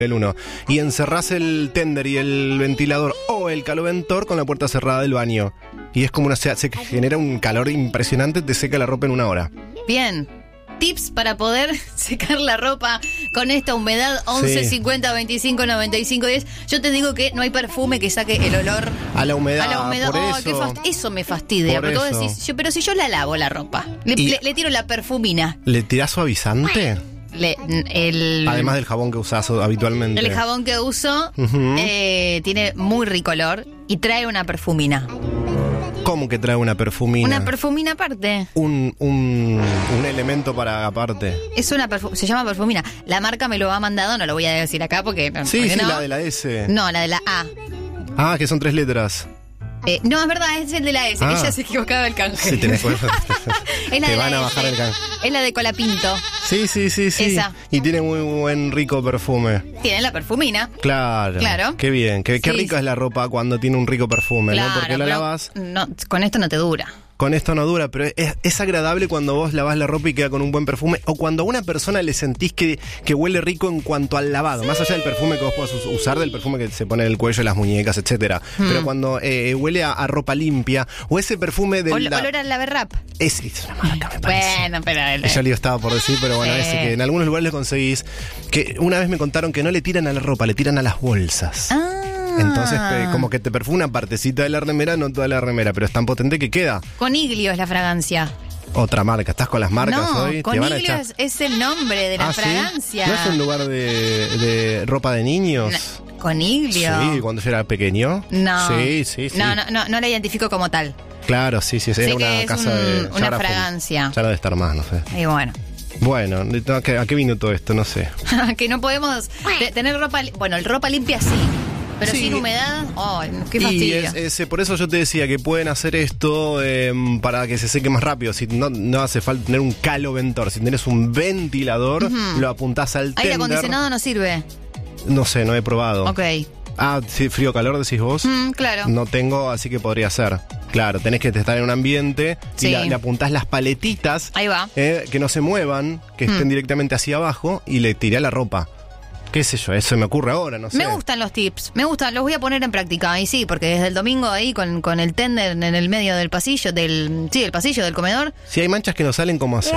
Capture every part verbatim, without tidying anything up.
el uno. Y encerrás el tender y el ventilador o el caloventor con la puerta cerrada del baño. Y es como una... Se, se genera un calor impresionante, te seca la ropa en una hora. Bien. Tips para poder secar la ropa con esta humedad. Once, Sí. cincuenta, veinticinco, noventa y cinco, diez. Yo te digo que no hay perfume que saque el olor A la humedad, a la humedad. por Oh, eso. qué fast- eso me fastidia. Por Porque vos eso. decís, yo, pero si yo la lavo la ropa, le, Y- le- le tiro la perfumina. ¿Le tirás suavizante? Le- el, Además del jabón que usás habitualmente. el jabón que uso Ujú. eh, tiene muy rico olor y trae una perfumina. ¿Cómo que trae una perfumina? Una perfumina aparte. un, un, un elemento para aparte. Es una perfu- se llama perfumina. La marca me lo ha mandado, no lo voy a decir acá porque Sí, porque sí, no. la de la S. No, la de la A. Ah, que son tres letras. Eh, no, es verdad, es el de la S. Ah. Ella se equivocaba el canje. Sí, tenés cuenta. Es la Te de van la a S. bajar el canje. Es la de Colapinto. Sí, sí, sí, sí. Esa. Y tiene muy buen rico perfume. Tiene la perfumina. Claro. Claro. Qué bien. Qué, qué Sí, rica sí. es la ropa cuando tiene un rico perfume, Claro, ¿no? Porque la pero lavas. no, con esto no te dura. Con esto no dura, pero es, es agradable cuando vos lavás la ropa y queda con un buen perfume. O cuando a una persona le sentís que, que huele rico en cuanto al lavado. Más allá del perfume que vos puedas us- usar, del perfume que se pone en el cuello, en las muñecas, etcétera. Hmm. Pero cuando eh, huele a, a ropa limpia, o ese perfume de Ol- la... olor a la rap. Es, es una marca, me parece. Bueno, pero... el- Ella lo estaba por decir, pero bueno, Sí. ese que en algunos lugares lo conseguís. Que una vez me contaron que no le tiran a la ropa, le tiran a las bolsas. Ah. Entonces, te- como que te perfuma una partecita de la remera, no toda la remera, pero es tan potente que queda. Coniglio es la fragancia. Otra marca, ¿estás con las marcas no, hoy? Te van a Coniglio echar. es, es el nombre de la Ah, ¿sí? fragancia. ¿No es un lugar de, de ropa de niños? No, Coniglio. Sí, cuando yo era pequeño. No. Sí, sí, sí. No, no, no, no la identifico como tal. Claro, sí, sí, sí, era Sé que una es casa un- de. ya una ahora fue- fragancia. Ya no debe estar más, no sé. Y bueno. Bueno, ¿a qué, a qué vino todo esto? No sé. Que no podemos te- tener ropa... li- Bueno, el ropa limpia sí. Pero Sí. sin humedad, ¡ay, qué Y fastidio! es, es- por eso yo te decía que pueden hacer esto eh, para que se seque más rápido. Si no, no hace falta tener un caloventor. Si tenés un ventilador, lo apuntás al Aire tender. acondicionado no sirve. No sé, no he probado. Ok. Ah, sí, frío-calor decís vos. Mm, claro. No tengo, así que podría ser. Claro, tenés que estar en un ambiente Sí. y la- le apuntás las paletitas Ahí va. eh, que no se muevan, que estén directamente hacia abajo y le tiré la ropa. ¿Qué sé yo? Eso me ocurre ahora, no sé. Me gustan los tips, me gustan, los voy a poner en práctica. Y sí, porque desde el domingo ahí con, con el tender en el medio del pasillo, del sí, el pasillo del comedor, Si hay manchas que no salen, ¿cómo haces?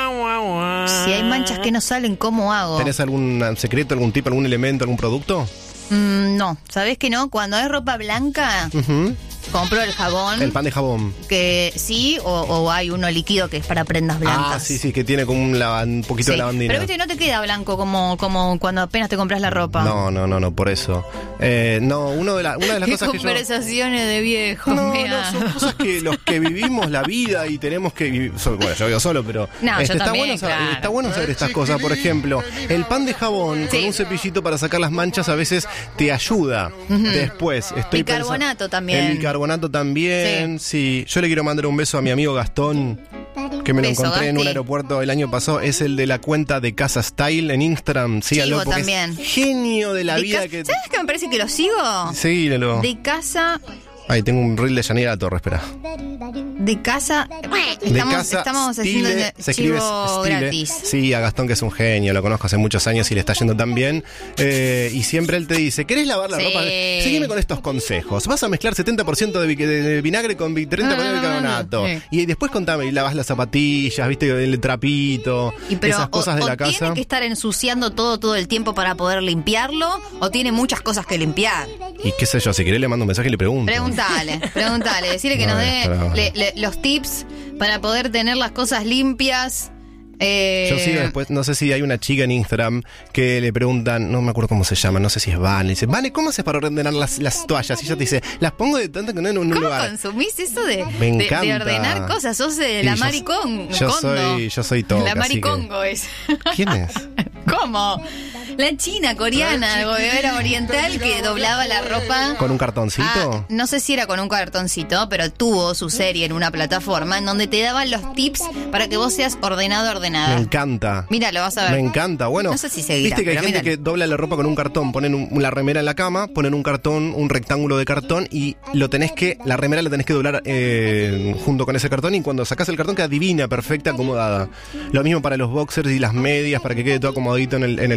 si hay manchas que no salen, ¿cómo hago? ¿Tenés algún secreto, algún tipo, algún elemento, algún producto? Mm, no, ¿sabés que no? Cuando es ropa blanca, Ujú. compro el jabón, El pan de jabón. que sí, o, o hay uno líquido que es para prendas blancas. Ah, sí, sí, que tiene como un, lava- un poquito Sí, de lavandina. pero viste, no te queda blanco como, como cuando apenas te compras la ropa. No, no, no, no, por eso. Eh, no, uno de la, una de las Qué cosas que yo... conversaciones de viejos. No, mira. no, son cosas que los que vivimos la vida y tenemos que vivir. so- Bueno, yo vivo solo, pero. No, yo este, está, también, bueno saber, claro. está bueno saber estas cosas. Por ejemplo, el pan de jabón Sí. con un cepillito para sacar las manchas a veces te ayuda. Después, estoy Bicarbonato pensa- también. El bicarbonato también, sí. Yo le quiero mandar un beso a mi amigo Gastón, que me lo Beso, encontré en un Gasti. aeropuerto el año pasado. Es el de la cuenta de Casa Style en Instagram. Síganlo Chivo porque también. es genio de la De vida casa- que. ¿Sabes qué me parece que lo sigo? Síguelo. De casa. Ahí tengo un reel de Yanira Torre, espera. De casa. De Estamos, casa estamos Stile, haciendo el se escribe chivo Stile. gratis. Sí, a Gastón, que es un genio, lo conozco hace muchos años y le está yendo tan bien. Eh, y siempre él te dice, ¿querés lavar la Sí. ropa? Sígueme con estos consejos. Vas a mezclar setenta por ciento de, vi- de- de vinagre con vi- treinta por ciento de Ah, bicarbonato. sí. Y después contame, y lavas las zapatillas, viste, el trapito, Y pero, esas cosas o, de o la casa. ¿tiene que estar ensuciando todo todo el tiempo para poder limpiarlo? ¿O tiene muchas cosas que limpiar? Y qué sé yo, si querés le mando un mensaje y le pregunto. Pregúntale, pregúntale. Decirle que No, nos dé pero- le- le- los tips para poder tener las cosas limpias. Eh, Yo sigo después, no sé si hay una chica en Instagram que le preguntan, no me acuerdo cómo se llama, no sé si es Vane. Dice, Vane, ¿cómo haces para ordenar las, las toallas? Y ella te dice, las pongo de tanto que no en un ¿Cómo lugar. consumís eso de, Me de- de encanta. ordenar cosas? Sos de Y la yo- maricón. yo Condo. soy- yo soy toca, La así que- maricongo es. ¿Quién es? ¿Cómo? La china coreana, era oriental que doblaba la ropa. ¿Con un cartoncito? Ah, no sé si era con un cartoncito, pero tuvo su serie en una plataforma en donde te daban los tips para que vos seas ordenado, ordenada. Me encanta. Mira, lo vas a ver. Me encanta. Bueno, No sé si seguirá, viste que hay pero gente míralo. que dobla la ropa con un cartón, ponen un- la remera en la cama, ponen un cartón, un rectángulo de cartón y lo tenés que, la remera la tenés que doblar eh, junto con ese cartón y cuando sacás el cartón queda divina, perfecta, acomodada. Lo mismo para los boxers y las medias para que quede todo acomodadito en el, en el cajón.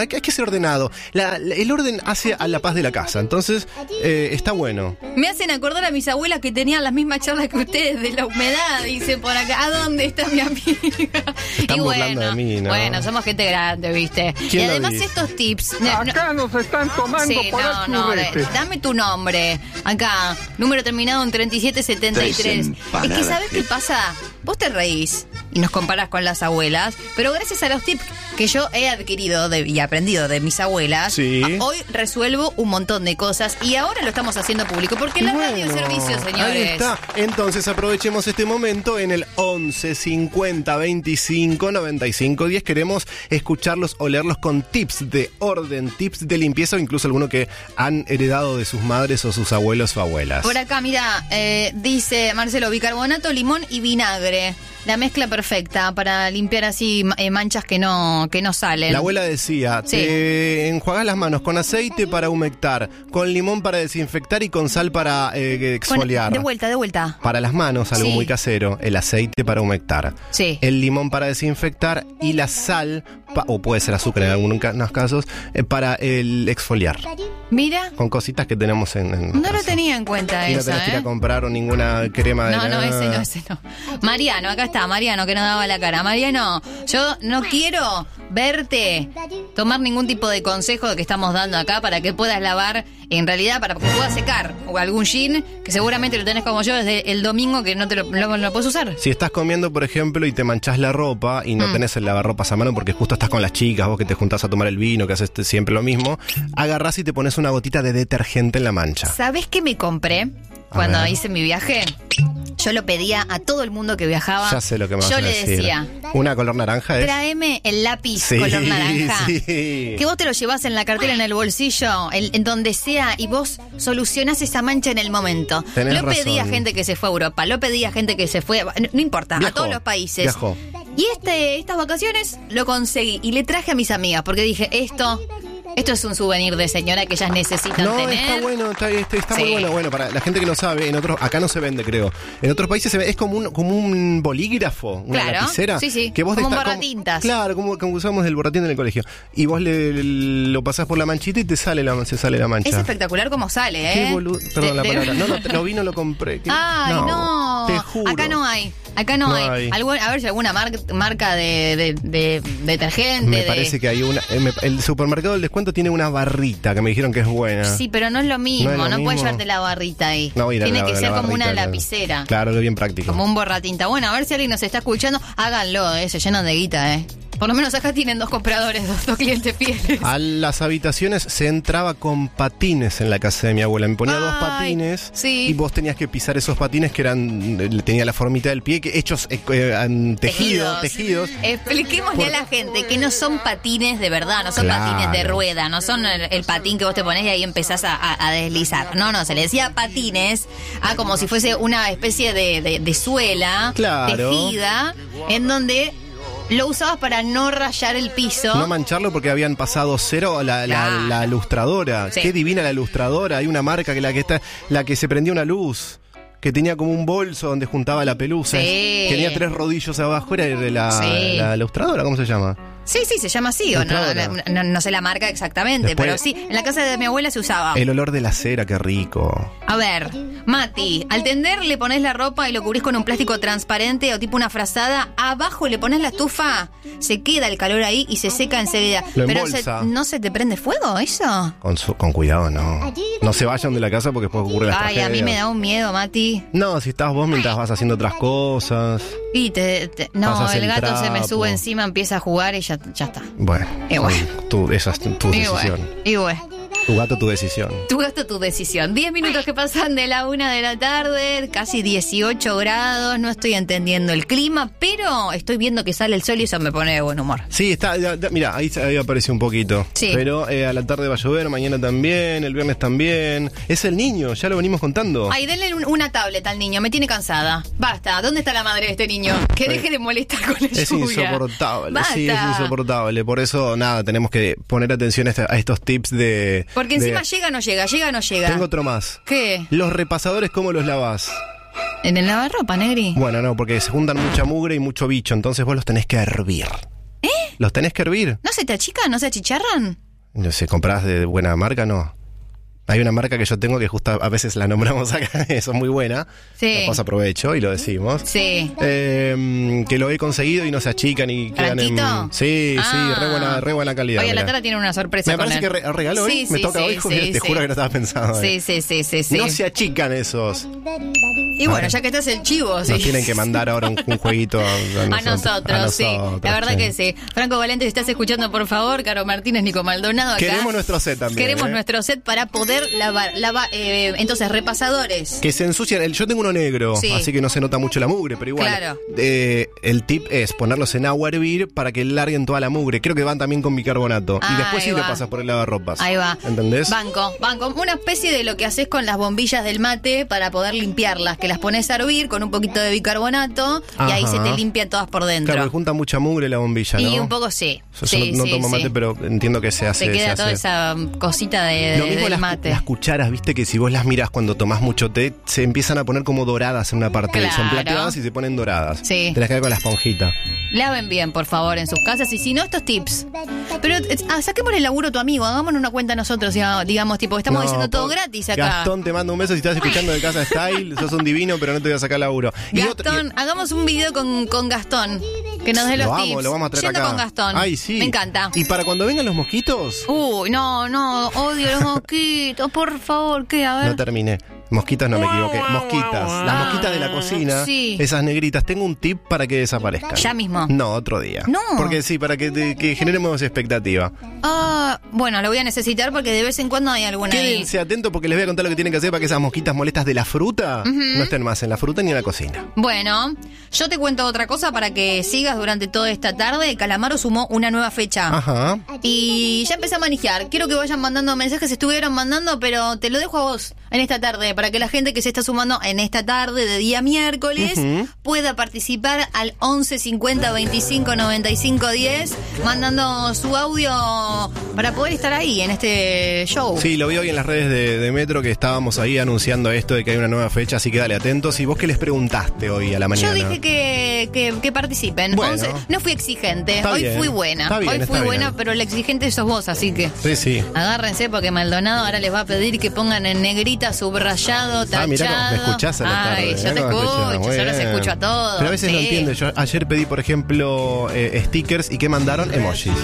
hay que, hay que ser ordenado. La, la, el orden hace a la paz de la casa, entonces eh, está bueno. Me hacen acordar a mis abuelas que tenían las mismas charlas que ustedes de la humedad, dice por acá. ¿A dónde está mi amiga? Se están y burlando bueno, de mí, ¿no? Bueno, somos gente grande, ¿viste? Y además estos tips... No, Acá nos están tomando sí, por no, no, de, churrete. dame tu nombre. Acá, número terminado en treinta y siete setenta y tres. Es que, ¿sabes qué pasa? Vos te reís y nos comparás con las abuelas, pero gracias a los tips que yo he adquirido de, y aprendido de mis abuelas, sí. hoy resuelvo un montón de cosas y ahora lo estamos haciendo público, porque la bueno, radio es servicio, señores. Ahí está. Entonces aprovechemos este momento en el once cincuenta veinticinco noventa y cinco diez. Queremos escucharlos o leerlos con tips de orden, tips de limpieza o incluso alguno que han heredado de sus madres o sus abuelos o abuelas. Por acá, mira, eh, dice Marcelo, bicarbonato, limón y vinagre. La mezcla perfecta para limpiar así eh, manchas que no, que no salen. La abuela decía, Sí. te enjuagás las manos con aceite para humectar, con limón para desinfectar y con sal para eh, exfoliar. Bueno, de vuelta, de vuelta. Para las manos, algo Sí. muy casero, el aceite para humectar, Sí. el limón para desinfectar y la sal, pa- o puede ser azúcar en algunos casos, eh, para el exfoliar, Mira, con cositas que tenemos en, en no lo casa. tenía en cuenta Y no eso, tenés que ir ¿eh? a comprar ninguna crema de No, no, nada. ese no, ese no. Mariano, acá está, Mariano, que no daba la cara. Mariano, yo no quiero verte tomar ningún tipo de consejo que estamos dando acá para que puedas lavar, en realidad, para que puedas secar o algún jean, que seguramente lo tenés como yo desde el domingo que no te lo, lo, no lo puedes usar. Si estás comiendo, por ejemplo, y te manchás la ropa y no Mm. tenés el lavarropas a mano porque justo estás con las chicas, vos que te juntás a tomar el vino, que haces siempre lo mismo, agarrás y te pones una gotita de detergente en la mancha. ¿Sabés qué me compré cuando ver. hice mi viaje? Yo lo pedía a todo el mundo que viajaba. Ya sé lo que me vas Yo a le decir. decía, ¿Una color naranja es? tráeme el lápiz Sí, color naranja. sí. Que vos te lo llevás en la cartera, en el bolsillo, en, en donde sea, y vos solucionás esa mancha en el momento. Tenés lo pedí a razón. gente que se fue a Europa, lo pedí a gente que se fue, no, no importa, Viajó, a todos los países. viajó. Y este, estas vacaciones lo conseguí y le traje a mis amigas, porque dije, esto... Esto es un souvenir de señora que ellas necesitan No, tener. está bueno, está, este, está muy Sí. bueno. Bueno, para la gente que no sabe, en otros, acá no se vende, creo. En otros países se ve, es como un, como un bolígrafo, una Claro, lapicera. sí, sí, que vos como un destacás- borratintas. Claro, como, como usamos el borratín en el colegio. Y vos le, le- lo pasás por la manchita y te sale la, se sale la mancha. Es espectacular como sale, ¿eh? Qué boludo. Perdón De- la de- palabra. No, no, te- lo vi, no lo compré. ¿Qué? Ay, no. Te juro. Acá no hay. Acá no, No hay. hay. Algún- a ver si alguna mar- marca de, de, de detergente. Me de- parece que hay una. eh, me- el supermercado del descuento tiene una barrita que me dijeron que es buena. Sí, pero no es lo mismo. No No, es lo puedes mismo. llevarte la barrita ahí. No voy a ir a Tiene la- que la ser como barrita, una claro. lapicera. Claro, lo bien práctico. Como un borratinta. Bueno, a ver si alguien nos está escuchando. Háganlo, eh. Se llenan de guita, eh. Por lo menos acá tienen dos compradores, dos, dos clientes fieles. A las habitaciones se entraba con patines en la casa de mi abuela. Me ponía dos Ay, patines sí. y vos tenías que pisar esos patines que eran eh, tenía la formita del pie, que hechos eh, eh, en tejido, tejidos. Expliquémosle Por- a la gente que no son patines de verdad, no son Claro. patines de rueda, no son el, el patín que vos te ponés y ahí empezás a, a- a deslizar. No, no, se le decía patines a como si fuese una especie de, de- de suela Claro. tejida en donde lo usabas para no rayar el piso. No mancharlo porque habían pasado cero la, la, Claro. la lustradora. Sí. Qué divina la lustradora. Hay una marca que la que está, la que se prendía una luz. Que tenía como un bolso donde juntaba la pelusa. Sí. Tenía tres rodillos abajo. Era de la, Sí. la lustradora, ¿cómo se llama? Sí, sí, se llama así, o no, Lustradora. no, no sé la marca exactamente, Después- pero sí, en la casa de mi abuela se usaba. El olor de la cera, qué rico. A ver, Mati, al tender le pones la ropa y lo cubrís con un plástico transparente o tipo una frazada, abajo le pones la estufa, se queda el calor ahí y se seca enseguida. Lo Pero se- embolsa. ¿no se te prende fuego eso? Con, su- con cuidado, no. No se vayan de la casa porque después ocurre las Ay, a mí tragedias. me da un miedo, Mati. No, si estás vos mientras vas haciendo otras cosas. Y te, te- no, Pasas el el gato se me trapo. sube encima, empieza a jugar y ya, ya está. Bueno, Y bueno. tú- esa es tu, tu Y decisión. bueno, y bueno. Tu gato, tu decisión. Tu gasto, tu decisión. Diez minutos que pasan de la una de la tarde, casi dieciocho grados, no estoy entendiendo el clima, pero estoy viendo que sale el sol y eso me pone de buen humor. Sí, está, ya- ya- mira, ahí, ahí apareció un poquito. Sí. Pero eh, a la tarde va a llover, mañana también, el viernes también. Es el niño, ya lo venimos contando. Ay, denle un- una tablet al niño, me tiene cansada. Basta, ¿dónde está la madre de este niño? Que deje de molestar con la Es lluvia. insoportable, Basta. sí, es insoportable. Por eso, nada, tenemos que poner atención a, esta- a estos tips de... Porque de- encima llega o no llega, llega o no llega. Tengo otro más. ¿Qué? Los repasadores, ¿cómo los lavás? ¿En el lavarropa, Negri? Bueno, no, porque se juntan mucha mugre y mucho bicho, entonces vos los tenés que hervir. ¿Eh? Los tenés que hervir. ¿No se te achican? ¿No se achicharran? No sé, ¿comprás de buena marca? No. Hay una marca que yo tengo que justo a veces la nombramos acá, eso es muy buena. Sí. Después aprovecho y lo decimos. Sí. Eh, que lo he conseguido y no se achican y quedan en... ¿Franquito? Sí, Ah. sí, re buena, re buena calidad. Oye, la mirá. Tara tiene una sorpresa Me con parece él. que re- regalo hoy, Sí, me sí, toca sí, hoy, sí, Julián, te sí. juro que no estaba pensando. Sí, eh. sí, sí, sí, sí. No se achican esos. Y bueno, ya que estás el chivo, sí. Nos tienen que mandar ahora un, un jueguito a, a A nosotros. nosotros, a sí. nosotros, La verdad sí. que sí. Franco Valente, si estás escuchando, por favor, Caro Martínez, Nico Maldonado acá. Queremos nuestro set también. Queremos ¿eh? nuestro set para poder lavar. lava- eh, entonces, repasadores. Que se ensucian. El- Yo tengo uno negro, Sí. así que no se nota mucho la mugre, pero igual. Claro. eh, el tip es ponerlos en agua a hervir para que larguen toda la mugre. Creo que van también con bicarbonato. Ah, y después ahí sí lo va. pasas por el lavarropas. Ahí va. ¿Entendés? Banco, banco. Una especie de lo que haces con las bombillas del mate para poder limpiarlas, que las pones a hervir con un poquito de bicarbonato y ahí Ajá. se te limpian todas por dentro. Claro, porque junta mucha mugre la bombilla, ¿no? Y un poco sí. Yo, yo sí, no sí, tomo mate, sí. pero entiendo que se hace. Te queda se toda hace. esa cosita de, Lo de- mismo del las, mate. las cucharas, viste que si vos las mirás cuando tomás mucho té, se empiezan a poner como doradas en una parte. Claro. Son plateadas y se ponen doradas. Sí. Te las quedas con la esponjita. Laven bien, por favor, en sus casas. Y si no, estos tips. Pero eh, ah, saquémosle el laburo a tu amigo. Hagámonos una cuenta nosotros, ya, digamos, tipo, estamos No, diciendo todo po- gratis acá. Gastón, te mando un beso si estás escuchando de Casa Style. Sos un divino, pero no te voy a sacar laburo. Y otro- Gastón, hagamos un video con, con Gastón. Que nos dé los lo tips. amo, lo vamos a traer Yendo acá. con Gastón. Ay, sí. Me encanta. Y para cuando vengan los mosquitos, Uy, no, no, odio los mosquitos, por favor, ¿qué? A ver. no terminé. Mosquitas, no me equivoqué. Mosquitas. Las mosquitas de la cocina. Sí. Esas negritas. Tengo un tip para que desaparezcan. ¿Ya mismo? No, otro día. No. Porque sí, para que, te- que generemos expectativa. Ah, bueno, lo voy a necesitar porque de vez en cuando hay alguna ahí. Quédense atentos porque les voy a contar lo que tienen que hacer para que esas mosquitas molestas de la fruta no estén más en la fruta ni en la cocina. Bueno, yo te cuento otra cosa para que sigas durante toda esta tarde. Calamaro sumó una nueva fecha. Ajá. Y ya empecé a manejar. Quiero que vayan mandando mensajes, estuvieron mandando, pero te lo dejo a vos en esta tarde, para que la gente que se está sumando en esta tarde de día miércoles Ujú. pueda participar al once cincuenta veinticinco noventa y cinco diez, mandando su audio para poder estar ahí en este show. Sí, lo vi hoy en las redes de, de Metro que estábamos ahí anunciando esto de que hay una nueva fecha, así que dale atentos. ¿Y vos qué les preguntaste hoy a la mañana? Yo dije que, que, que participen. Bueno. once no fui exigente, Está hoy bien. fui buena. Está bien, hoy está fui bien. buena, pero la exigente sos vos, así que Sí, sí. agárrense porque Maldonado ahora les va a pedir que pongan en negrita, subrayado, tachado. Ah, mirá cómo me escuchás a la tarde. Ay, yo mirá te cómo me escuchás. escucho, Muy yo los bien. escucho a todos. Pero a veces no sí. entiendo. Yo ayer pedí, por ejemplo, eh, stickers y ¿qué mandaron? Emojis.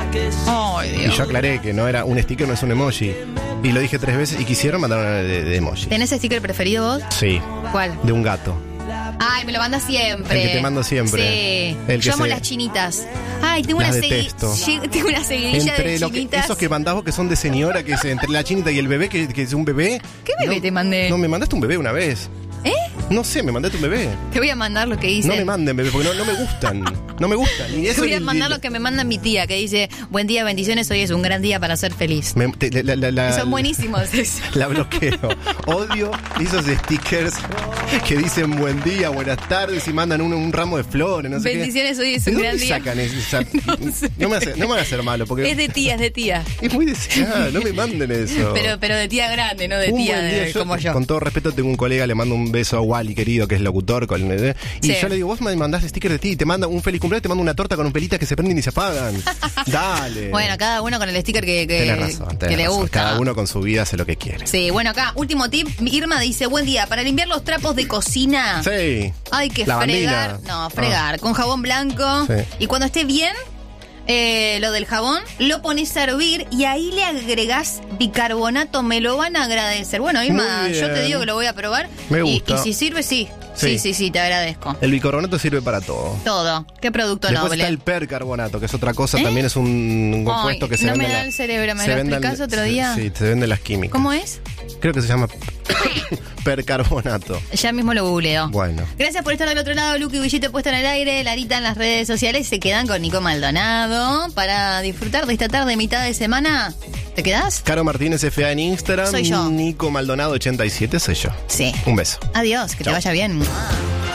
Ay, Y Dios. yo aclaré que no era un sticker, no es un emoji. Y lo dije tres veces y quisieron mandar una de, de emoji. ¿Tenés sticker preferido vos? Sí, ¿Cuál? de un gato. Ay, me lo mandas siempre. El que te mando siempre. Sí. El que Yo amo se- las chinitas. Ay, tengo Las una, segui- detesto. sí, tengo una seguidilla Entre de lo que, chinitas. esos que mandás vos que son de señora, que es entre la chinita y el bebé, que, que es un bebé. ¿Qué bebé No- te mandé? No, me mandaste un bebé una vez. ¿Eh? No sé, me mandaste un bebé. Te voy a mandar lo que dice. No me manden bebé, porque no, no me gustan. No me gustan. Ni Te eso voy a ni- mandar ni- lo que me manda mi tía, que dice, buen día, bendiciones, hoy es un gran día para ser feliz. me- te- la, la- la- Son buenísimos esos. La bloqueo. Odio esos stickers que dicen buen día, buenas tardes y mandan un, un ramo de flores. No sé qué. Bendiciones, hoy es ¿De un dónde gran día. sacan esa- No sé. no, me hace- no me van a hacer malo, porque Es de tía, es de tía. es muy deseada. No me manden eso. Pero, pero de tía grande, no de Un tía buen día, de- como yo. Con todo respeto, tengo un colega, le mando un beso a Wally, querido, que es locutor. Con, ¿eh? Y Sí. yo le digo, vos me mandás sticker de ti y te manda un feliz cumpleaños, te manda una torta con un pelita que se prenden y se apagan. Dale. Bueno, cada uno con el sticker que, que, Tenés razón, que tenés le razón. gusta. Cada uno con su vida hace lo que quiere. Sí, bueno, acá, último tip. Irma dice, buen día, para limpiar los trapos de cocina Sí. hay que Lavandina. fregar. No, fregar con jabón blanco. Sí. Y cuando esté bien, eh, lo del jabón, lo pones a hervir y ahí le agregás bicarbonato. Me lo van a agradecer. Bueno, Irma, Muy yo te bien. digo que lo voy a probar. Me Y- gusta. Y, si sirve, sí. Sí, Sí. sí, sí, te agradezco. El bicarbonato sirve para todo. Todo. Qué producto Después noble. está el percarbonato, que es otra cosa, ¿Eh? también es un compuesto Ay, que se no vende. me en da la- el cerebro, ¿me se lo vende en- explicás otro día? Sí, se venden las químicas. ¿Cómo es? Creo que se llama percarbonato. Ya mismo lo googleo. Bueno. Gracias por estar del otro lado, Luqui Villito puesto en el aire, Larita en las redes sociales. Se quedan con Nico Maldonado para disfrutar de esta tarde, mitad de semana. ¿Te quedás? Caro Martínez F A en Instagram. Soy yo. Nico Maldonado ochenta y siete soy yo. Sí. Un beso. Adiós, que te Chao. vaya bien.